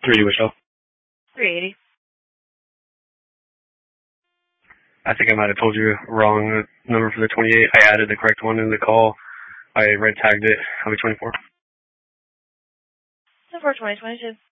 380, Michelle. 380. I think I might have told you wrong number for the 28. I added the correct one in the call. I red tagged it. I'll be 24. 10-4, 2022.